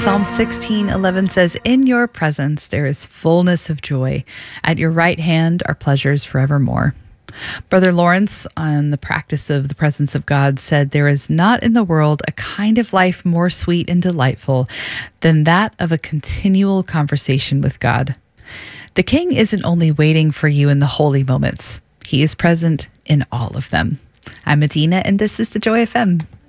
Psalm 16:11 says, "In your presence there is fullness of joy. At your right hand are pleasures forevermore." Brother Lawrence, on the practice of the presence of God, said, "There is not in the world a kind of life more sweet and delightful than that of a continual conversation with God." The King isn't only waiting for you in the holy moments. He is present in all of them. I'm Medina, and this is the Joy FM.